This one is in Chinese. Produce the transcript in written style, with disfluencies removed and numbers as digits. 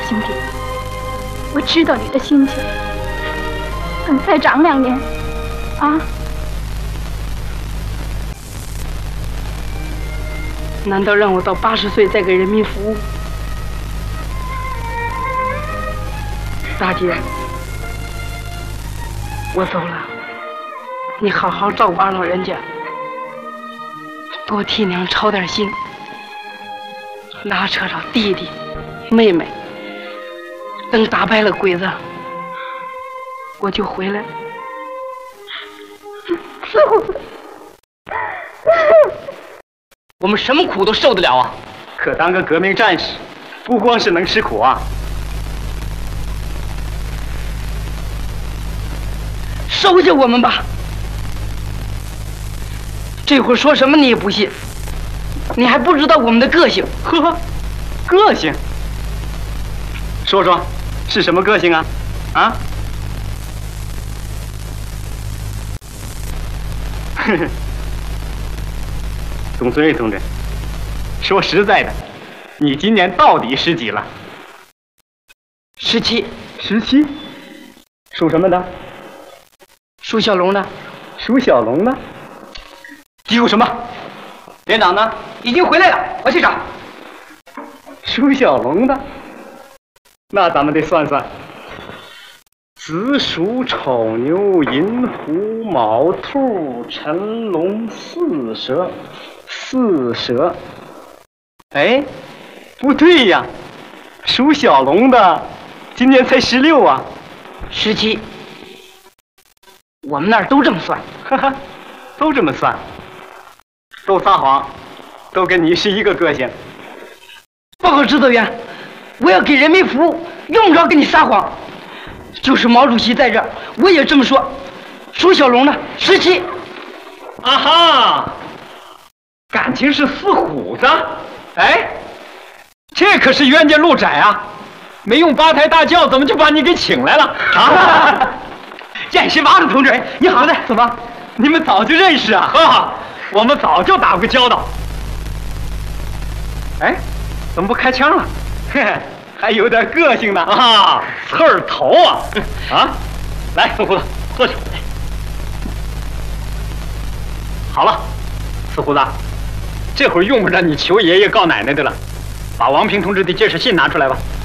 兄弟，我知道你的心情。等再长2年，啊？ 难道让我到80岁再给人民服务？大姐，我走了，你好好照顾2老人家，多替娘操点心，拉扯着弟弟、妹妹。等打败了鬼子，我就回来。我们什么苦都受得了啊！ 可当个革命战士，不光是能吃苦啊！ 收下我们吧！这会儿说什么你也不信，你还不知道我们的个性。 呵，个性？说说，是什么个性啊？啊？呵呵。董存瑞同志，说实在的，你今年到底10几了 ？17。 17？属什么的？ 属小龙的。 属小龙的？嘀咕什么？连长呢？ 已经回来了，我去找。 属小龙的？那咱们得算算。子鼠、丑牛、寅虎、卯兔、辰龙、巳蛇。4蛇，哎，不对呀，属小龙的今年才16啊 ，17。我们那儿都这么算， 哈哈，都这么算，都撒谎，都跟你是一个个性。 报告指导员，我要给人民服务，用不着跟你撒谎。就是毛主席在这儿，我也这么说。属小龙的17。 啊哈！感情是4虎子，哎，这可是冤家路窄啊！没用8抬大轿，怎么就把你给请来了啊？见识娃子同志，你好的，怎么？你们早就认识啊？呵，我们早就打过交道。哎，怎么不开枪了？嘿嘿，还有点个性呢啊！刺儿头啊！啊，来，四胡子，坐下。好了，四胡子。这会儿用不着你求爷爷告奶奶的了，把王平同志的介绍信拿出来吧。